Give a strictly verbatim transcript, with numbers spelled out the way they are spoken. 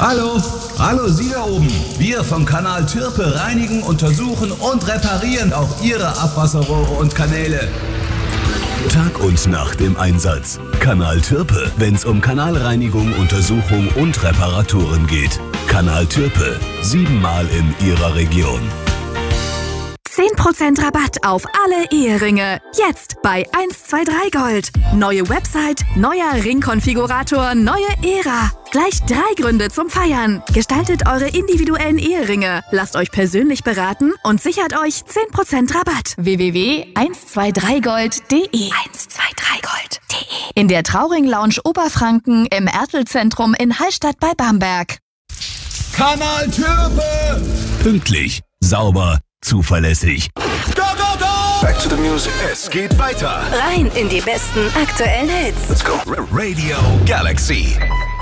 Hallo, hallo Sie da oben. Wir vom Kanal Türpe reinigen, untersuchen und reparieren auch Ihre Abwasserrohre und Kanäle. Tag und Nacht im Einsatz. Kanal Türpe, wenn's um Kanalreinigung, Untersuchung und Reparaturen geht. Kanal Türpe, siebenmal in Ihrer Region. zehn Prozent Rabatt auf alle Eheringe. Jetzt bei eins zwei drei Gold. Neue Website, neuer Ringkonfigurator, neue Ära. Gleich drei Gründe zum Feiern. Gestaltet eure individuellen Eheringe. Lasst euch persönlich beraten und sichert euch zehn Prozent Rabatt. w w w punkt eins zwei drei gold punkt de eins zwei drei gold punkt de In der Trauring Lounge Oberfranken im Ertelzentrum in Hallstatt bei Bamberg. Kanal Türpe! Pünktlich, sauber, zuverlässig. Go, go, go! Back to the music. Es geht weiter. Rein in die besten aktuellen Hits. Let's go. Radio Galaxy.